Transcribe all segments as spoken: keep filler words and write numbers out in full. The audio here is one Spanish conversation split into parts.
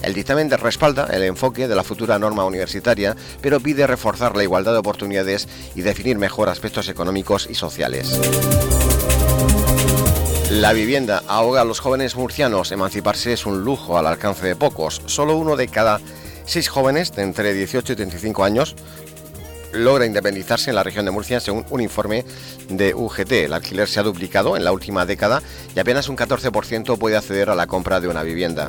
El dictamen respalda el enfoque de la futura norma universitaria, pero pide reforzar la igualdad de oportunidades y definir mejor aspectos económicos y sociales. La vivienda ahoga a los jóvenes murcianos. Emanciparse es un lujo al alcance de pocos. Solo uno de cada seis jóvenes de entre dieciocho y treinta y cinco años logra independizarse en la región de Murcia, según un informe de U G T. El alquiler se ha duplicado en la última década y apenas un catorce por ciento puede acceder a la compra de una vivienda.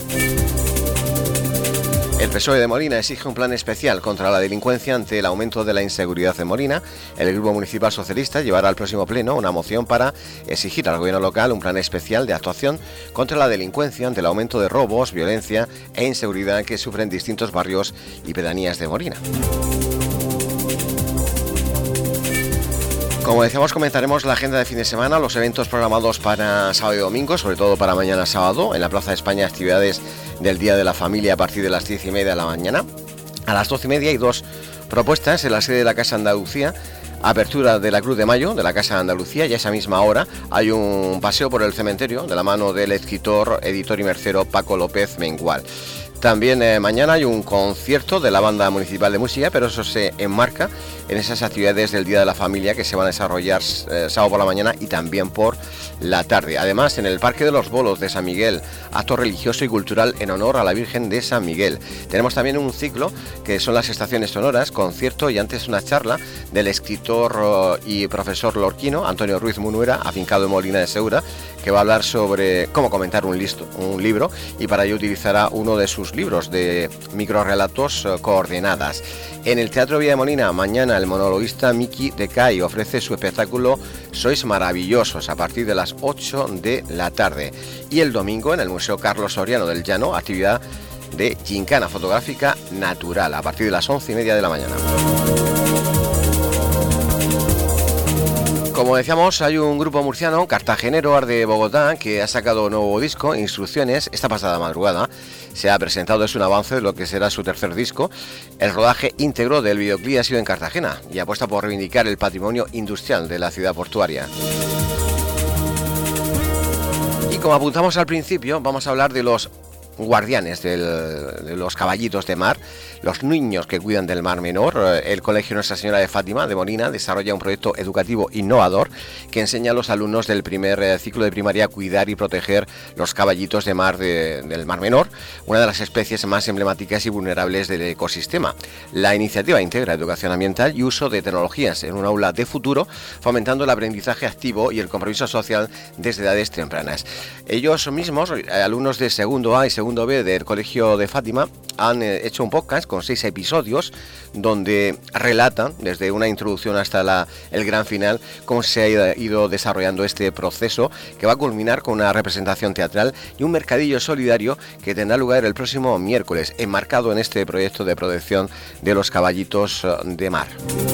El P S O E de Molina exige un plan especial contra la delincuencia ante el aumento de la inseguridad en Molina. El Grupo Municipal Socialista llevará al próximo pleno una moción para exigir al gobierno local un plan especial de actuación contra la delincuencia ante el aumento de robos, violencia e inseguridad que sufren distintos barrios y pedanías de Molina. Como decíamos, comentaremos la agenda de fin de semana, los eventos programados para sábado y domingo, sobre todo para mañana sábado. En la Plaza de España, actividades del Día de la Familia a partir de las diez y media de la mañana. A las doce y media hay dos propuestas en la sede de la Casa Andalucía. Apertura de la Cruz de Mayo de la Casa Andalucía, y a esa misma hora hay un paseo por el cementerio de la mano del escritor, editor y mercero Paco López Mengual. También eh, mañana hay un concierto de la Banda Municipal de Música, pero eso se enmarca en esas actividades del Día de la Familia que se van a desarrollar eh, sábado por la mañana y también por la tarde. Además, en el Parque de los Bolos de San Miguel, acto religioso y cultural en honor a la Virgen de San Miguel. Tenemos también un ciclo que son las estaciones sonoras, concierto y antes una charla del escritor uh, y profesor lorquino Antonio Ruiz Munuera, afincado en Molina de Segura, que va a hablar sobre cómo comentar un, listo, un libro, y para ello utilizará uno de sus libros de microrelatos uh, coordenadas. En el Teatro Villa de Molina, mañana el monologuista Miki Decay ofrece su espectáculo Sois Maravillosos a partir de las ocho de la tarde. Y el domingo en el Museo Carlos Soriano del Llano, actividad de gincana fotográfica natural a partir de las once y media de la mañana. Como decíamos, hay un grupo murciano, Cartagenero Art de Bogotá, que ha sacado un nuevo disco, Instrucciones. Esta pasada madrugada se ha presentado, es un avance de lo que será su tercer disco. El rodaje íntegro del videoclip ha sido en Cartagena y apuesta por reivindicar el patrimonio industrial de la ciudad portuaria. Y como apuntamos al principio, vamos a hablar de los guardianes del, de los caballitos de mar, los niños que cuidan del Mar Menor. El Colegio Nuestra Señora de Fátima de Molina desarrolla un proyecto educativo innovador que enseña a los alumnos del primer ciclo de primaria a cuidar y proteger los caballitos de mar de, del Mar Menor, una de las especies más emblemáticas y vulnerables del ecosistema. La iniciativa integra educación ambiental y uso de tecnologías en un aula de futuro, fomentando el aprendizaje activo y el compromiso social desde edades tempranas. Ellos mismos, alumnos de segundo A y segundo B del Colegio de Fátima, han hecho un podcast con seis episodios donde relatan desde una introducción hasta la, el gran final cómo se ha ido desarrollando este proceso, que va a culminar con una representación teatral y un mercadillo solidario que tendrá lugar el próximo miércoles, enmarcado en este proyecto de protección de los caballitos de mar.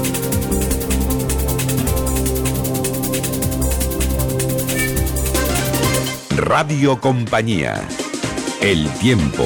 Radio Compañía. El tiempo.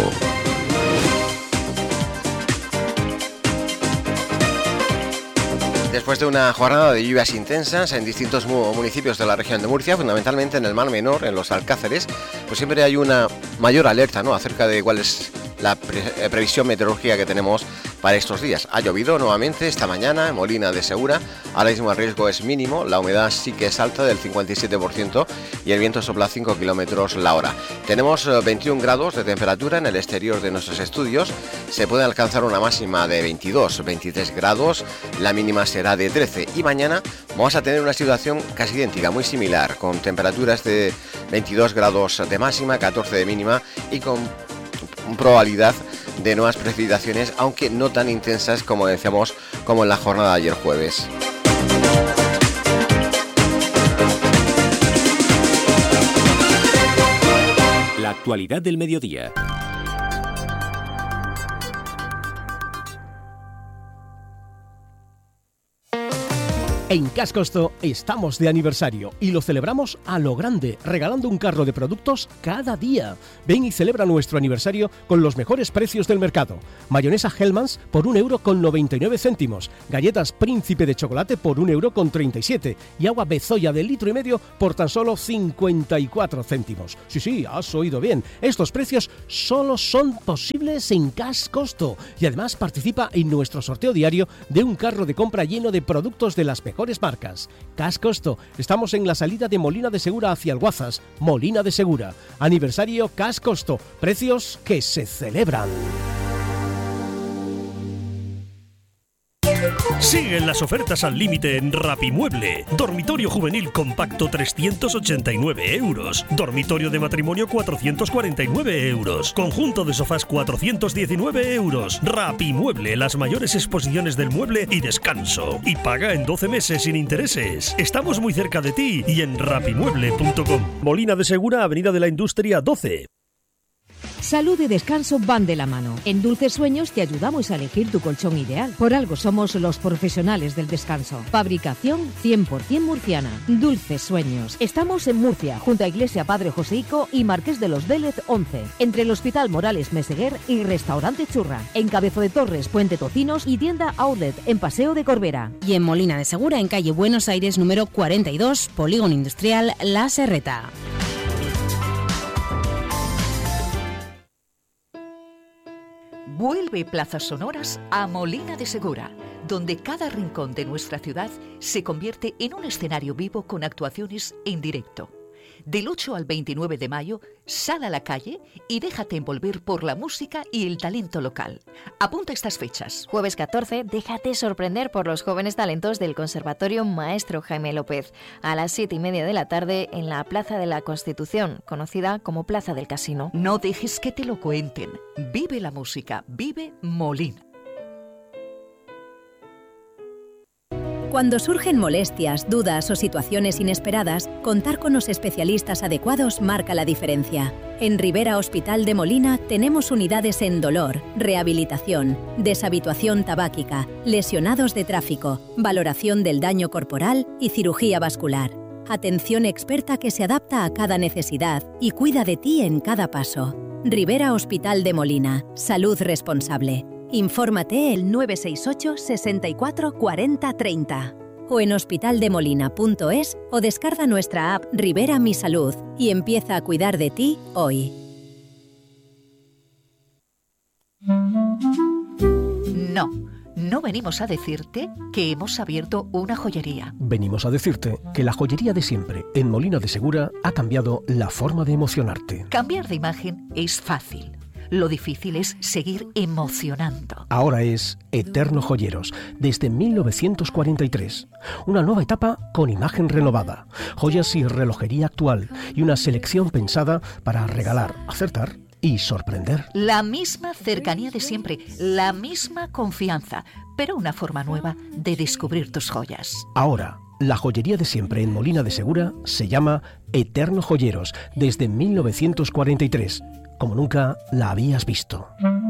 Después de una jornada de lluvias intensas en distintos municipios de la región de Murcia, fundamentalmente en el Mar Menor, en los Alcáceres, pues siempre hay una mayor alerta, ¿no?, acerca de cuál es la pre- previsión meteorológica que tenemos para estos días. Ha llovido nuevamente esta mañana en Molina de Segura. Ahora mismo el riesgo es mínimo, la humedad sí que es alta, del cincuenta y siete por ciento, y el viento sopla cinco kilómetros la hora. Tenemos veintiún grados de temperatura en el exterior de nuestros estudios. Se puede alcanzar una máxima de veintidós, veintitrés grados, la mínima será de trece, y mañana vamos a tener una situación casi idéntica, muy similar, con temperaturas de veintidós grados de máxima, catorce de mínima y con probabilidad de nuevas precipitaciones, aunque no tan intensas como decíamos como en la jornada de ayer jueves. La actualidad del mediodía. En Cash Costo estamos de aniversario y lo celebramos a lo grande, regalando un carro de productos cada día. Ven y celebra nuestro aniversario con los mejores precios del mercado. Mayonesa Hellmann's por un euro con noventa y nueve céntimos. Galletas Príncipe de chocolate por un euro con treinta y siete. Y agua Bezoya de litro y medio por tan solo cincuenta y cuatro céntimos. Sí, sí, has oído bien. Estos precios solo son posibles en Cash Costo. Y además participa en nuestro sorteo diario de un carro de compra lleno de productos de las mejores mejores marcas. Cash Costo. Estamos en la salida de Molina de Segura hacia Alguazas. Molina de Segura. Aniversario Cash Costo. Precios que se celebran. Siguen las ofertas al límite en Rapimueble. Dormitorio juvenil compacto trescientos ochenta y nueve euros. Dormitorio de matrimonio cuatrocientos cuarenta y nueve euros. Conjunto de sofás cuatrocientos diecinueve euros. Rapimueble, las mayores exposiciones del mueble y descanso. Y paga en doce meses sin intereses. Estamos muy cerca de ti y en rapimueble punto com. Molina de Segura, Avenida de la Industria doce. Salud y descanso van de la mano. En Dulces Sueños te ayudamos a elegir tu colchón ideal. Por algo somos los profesionales del descanso. Fabricación cien por ciento murciana. Dulces Sueños. Estamos en Murcia, junto a Iglesia Padre Joseico y Marqués de los Vélez once. Entre el Hospital Morales Meseguer y Restaurante Churra. En Cabezo de Torres, Puente Tocinos y tienda Outlet en Paseo de Corbera. Y en Molina de Segura, en calle Buenos Aires número cuarenta y dos, Polígono Industrial La Serreta. Vuelve Plazas Sonoras a Molina de Segura, donde cada rincón de nuestra ciudad se convierte en un escenario vivo con actuaciones en directo. Del ocho al veintinueve de mayo, sal a la calle y déjate envolver por la música y el talento local. Apunta estas fechas. Jueves catorce, déjate sorprender por los jóvenes talentos del Conservatorio Maestro Jaime López, a las siete y media de la tarde en la Plaza de la Constitución, conocida como Plaza del Casino. No dejes que te lo cuenten. Vive la música, vive Molina. Cuando surgen molestias, dudas o situaciones inesperadas, contar con los especialistas adecuados marca la diferencia. En Rivera Hospital de Molina tenemos unidades en dolor, rehabilitación, deshabituación tabáquica, lesionados de tráfico, valoración del daño corporal y cirugía vascular. Atención experta que se adapta a cada necesidad y cuida de ti en cada paso. Rivera Hospital de Molina. Salud responsable. Infórmate el nueve seis ocho, sesenta y cuatro, cuarenta, treinta o en hospitaldemolina punto es o descarga nuestra app Rivera Mi Salud y empieza a cuidar de ti hoy. No, no venimos a decirte que hemos abierto una joyería. Venimos a decirte que la joyería de siempre en Molina de Segura ha cambiado la forma de emocionarte. Cambiar de imagen es fácil. Lo difícil es seguir emocionando. Ahora es Eterno Joyeros, desde mil novecientos cuarenta y tres. Una nueva etapa con imagen renovada, joyas y relojería actual y una selección pensada para regalar, acertar y sorprender. La misma cercanía de siempre, la misma confianza, pero una forma nueva de descubrir tus joyas. Ahora, la joyería de siempre en Molina de Segura se llama Eterno Joyeros, desde mil novecientos cuarenta y tres. Como nunca la habías visto.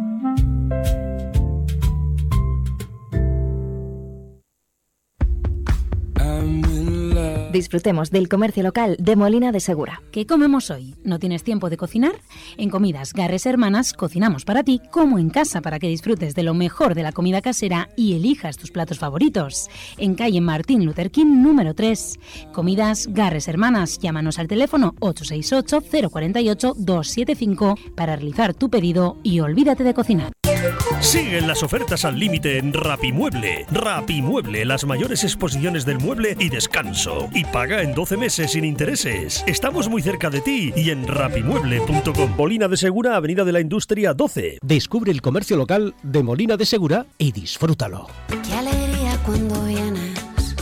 Disfrutemos del comercio local de Molina de Segura. ¿Qué comemos hoy? ¿No tienes tiempo de cocinar? En Comidas Garres Hermanas cocinamos para ti como en casa para que disfrutes de lo mejor de la comida casera y elijas tus platos favoritos. En calle Martín Luther King número tres. Comidas Garres Hermanas. Llámanos al teléfono ocho seis ocho, cero cuatro ocho, dos siete cinco para realizar tu pedido y olvídate de cocinar. Siguen las ofertas al límite en Rapimueble. Rapimueble, las mayores exposiciones del mueble y descanso. Y paga en doce meses sin intereses. Estamos muy cerca de ti y en rapimueble punto com. Molina de Segura, Avenida de la Industria doce. Descubre el comercio local de Molina de Segura y disfrútalo. Qué alegría cuando vienes.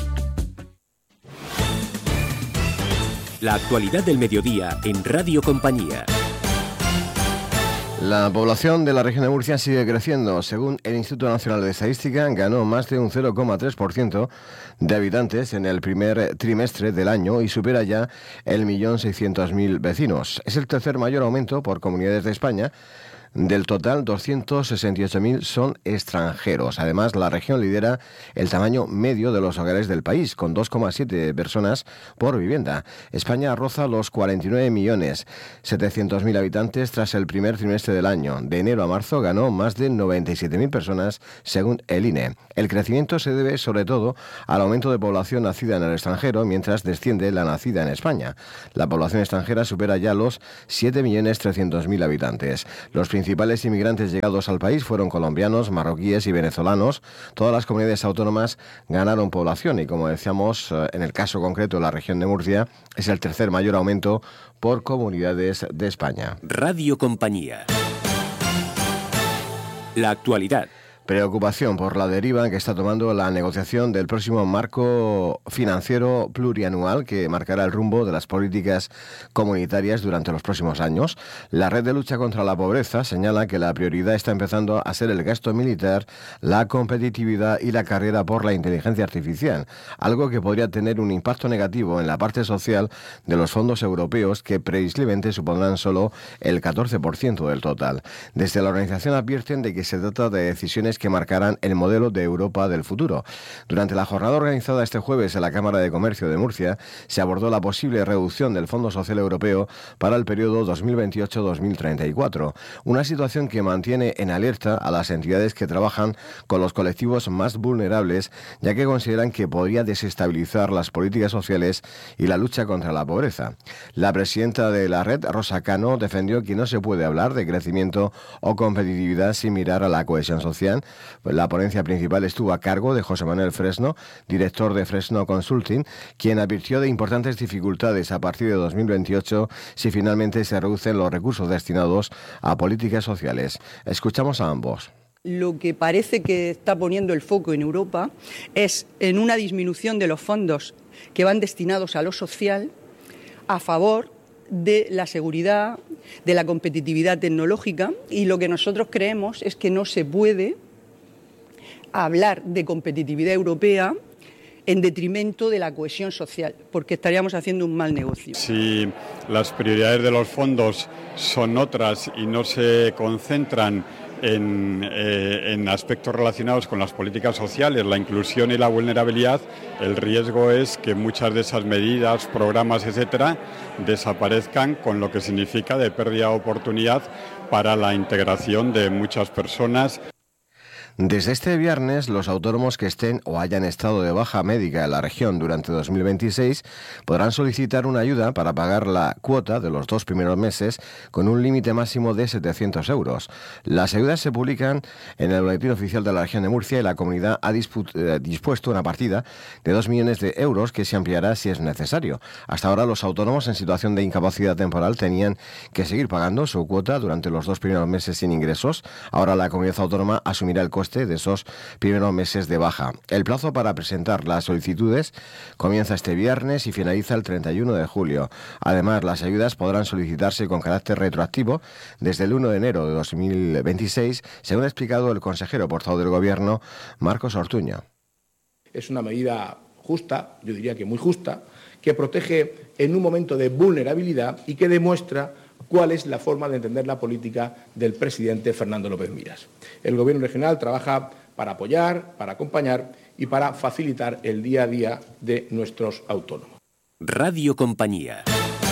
La actualidad del mediodía en Radio Compañía. La población de la región de Murcia sigue creciendo. Según el Instituto Nacional de Estadística, ganó más de un cero coma tres por ciento de habitantes en el primer trimestre del año y supera ya el millón seiscientos mil vecinos. Es el tercer mayor aumento por comunidades de España Del total, doscientos sesenta y ocho mil son extranjeros. Además, la región lidera el tamaño medio de los hogares del país, con dos coma siete personas por vivienda. España roza los cuarenta y nueve millones setecientos mil habitantes tras el primer trimestre del año. De enero a marzo ganó más de noventa y siete mil personas, según el I N E. El crecimiento se debe sobre todo al aumento de población nacida en el extranjero, mientras desciende la nacida en España. La población extranjera supera ya los siete millones trescientos mil habitantes. Los principales inmigrantes llegados al país fueron colombianos, marroquíes y venezolanos. Todas las comunidades autónomas ganaron población y, como decíamos, en el caso concreto de la región de Murcia, es el tercer mayor aumento por comunidades de España. Radio Compañía. La actualidad. Preocupación por la deriva que está tomando la negociación del próximo marco financiero plurianual que marcará el rumbo de las políticas comunitarias durante los próximos años. La Red de Lucha contra la Pobreza señala que la prioridad está empezando a ser el gasto militar, la competitividad y la carrera por la inteligencia artificial, algo que podría tener un impacto negativo en la parte social de los fondos europeos, que previsiblemente supondrán solo el catorce por ciento del total. Desde la organización advierten de que se trata de decisiones que marcarán el modelo de Europa del futuro. Durante la jornada organizada este jueves en la Cámara de Comercio de Murcia, se abordó la posible reducción del Fondo Social Europeo para el periodo dos mil veintiocho a dos mil treinta y cuatro, una situación que mantiene en alerta a las entidades que trabajan con los colectivos más vulnerables, ya que consideran que podría desestabilizar las políticas sociales y la lucha contra la pobreza. La presidenta de la red, Rosa Cano, defendió que no se puede hablar de crecimiento o competitividad sin mirar a la cohesión social. La ponencia principal estuvo a cargo de José Manuel Fresno, director de Fresno Consulting, quien advirtió de importantes dificultades a partir de dos mil veintiocho si finalmente se reducen los recursos destinados a políticas sociales. Escuchamos a ambos. Lo que parece que está poniendo el foco en Europa es en una disminución de los fondos que van destinados a lo social a favor de la seguridad, de la competitividad tecnológica, y lo que nosotros creemos es que no se puede hablar de competitividad europea en detrimento de la cohesión social, porque estaríamos haciendo un mal negocio. Si las prioridades de los fondos son otras y no se concentran en, eh, en aspectos relacionados con las políticas sociales, la inclusión y la vulnerabilidad, el riesgo es que muchas de esas medidas, programas, etcétera, desaparezcan, con lo que significa de pérdida de oportunidad para la integración de muchas personas. Desde este viernes, los autónomos que estén o hayan estado de baja médica en la región durante dos mil veintiséis podrán solicitar una ayuda para pagar la cuota de los dos primeros meses con un límite máximo de setecientos euros. Las ayudas se publican en el Boletín Oficial de la Región de Murcia y la comunidad ha dispu- dispuesto una partida de dos millones de euros que se ampliará si es necesario. Hasta ahora, los autónomos en situación de incapacidad temporal tenían que seguir pagando su cuota durante los dos primeros meses sin ingresos. Ahora la comunidad autónoma asumirá el coste de esos primeros meses de baja. El plazo para presentar las solicitudes comienza este viernes y finaliza el treinta y uno de julio. Además, las ayudas podrán solicitarse con carácter retroactivo desde el uno de enero de dos mil veintiséis, según ha explicado el consejero portavoz del Gobierno, Marcos Ortuño. Es una medida justa, yo diría que muy justa, que protege en un momento de vulnerabilidad y que demuestra cuál es la forma de entender la política del presidente Fernando López Miras. El Gobierno regional trabaja para apoyar, para acompañar y para facilitar el día a día de nuestros autónomos. Radio Compañía.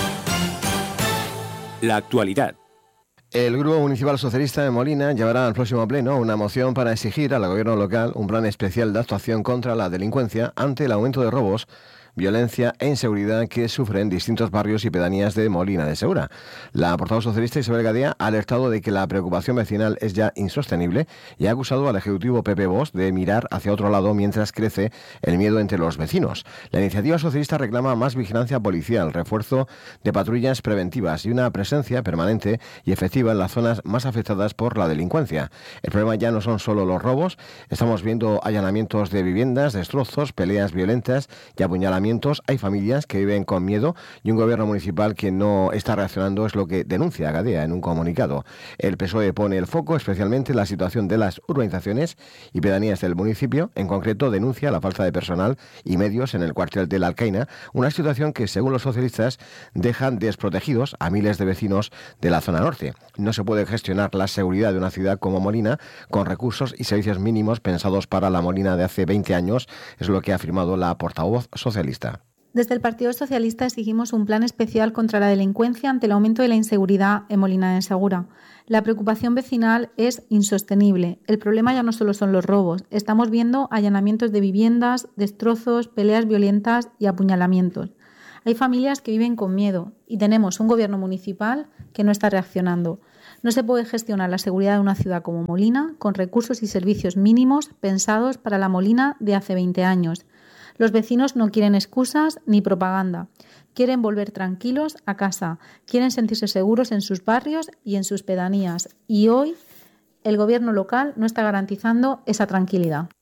La actualidad. El Grupo Municipal Socialista de Molina llevará al próximo pleno una moción para exigir al gobierno local un plan especial de actuación contra la delincuencia ante el aumento de robos, violencia e inseguridad que sufren distintos barrios y pedanías de Molina de Segura. La portavoz socialista Isabel Gadea ha alertado de que la preocupación vecinal es ya insostenible y ha acusado al Ejecutivo Pepe Bosch de mirar hacia otro lado mientras crece el miedo entre los vecinos. La iniciativa socialista reclama más vigilancia policial, refuerzo de patrullas preventivas y una presencia permanente y efectiva en las zonas más afectadas por la delincuencia. El problema ya no son solo los robos, estamos viendo allanamientos de viviendas, destrozos, peleas violentas y apuñalamientos alojamientos hay familias que viven con miedo y un gobierno municipal que no está reaccionando, es lo que denuncia Gadea en un comunicado. El P S O E pone el foco especialmente en la situación de las urbanizaciones y pedanías del municipio. En concreto, denuncia la falta de personal y medios en el cuartel de la Alcaina, una situación que, según los socialistas, dejan desprotegidos a miles de vecinos de la zona norte. No se puede gestionar la seguridad de una ciudad como Molina con recursos y servicios mínimos pensados para la Molina de hace veinte años, es lo que ha afirmado la portavoz socialista. Desde el Partido Socialista exigimos un plan especial contra la delincuencia ante el aumento de la inseguridad en Molina de Segura. La preocupación vecinal es insostenible. El problema ya no solo son los robos. Estamos viendo allanamientos de viviendas, destrozos, peleas violentas y apuñalamientos. Hay familias que viven con miedo y tenemos un gobierno municipal que no está reaccionando. No se puede gestionar la seguridad de una ciudad como Molina con recursos y servicios mínimos pensados para la Molina de hace veinte años. Los vecinos no quieren excusas ni propaganda. Quieren volver tranquilos a casa. Quieren sentirse seguros en sus barrios y en sus pedanías. Y hoy el gobierno local no está garantizando esa tranquilidad.